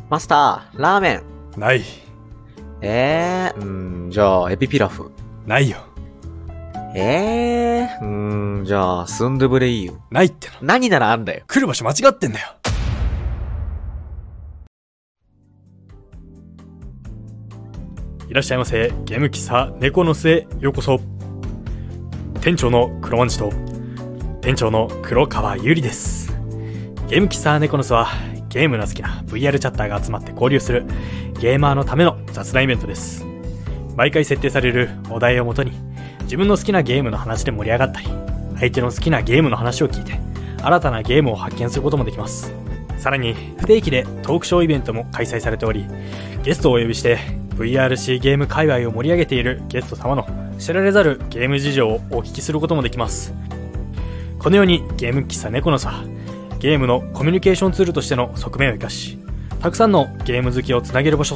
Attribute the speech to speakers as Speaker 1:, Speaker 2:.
Speaker 1: マスター、ラーメン。
Speaker 2: ない。
Speaker 1: じゃあ、エビピラフ。
Speaker 2: ないよ。
Speaker 1: じゃあ、スンドゥブレイユ。
Speaker 2: ないっての。
Speaker 1: 何ならあんだよ。
Speaker 2: 来る場所間違ってんだよ。いらっしゃいませ。ゲーム喫茶猫の巣へようこそ。店長の黒万次と店長の黒川ゆりです。ゲーム喫茶猫の巣はゲームの好きな VR チャッターが集まって交流するゲーマーのための雑談イベントです。毎回設定されるお題をもとに自分の好きなゲームの話で盛り上がったり、相手の好きなゲームの話を聞いて新たなゲームを発見することもできます。さらに不定期でトークショーイベントも開催されており、ゲストをお呼びして VRC ゲーム界隈を盛り上げているゲスト様の知られざるゲーム事情をお聞きすることもできます。このようにゲーム喫茶猫の巣はゲームのコミュニケーションツールとしての側面を生かし、たくさんのゲーム好きをつなげる場所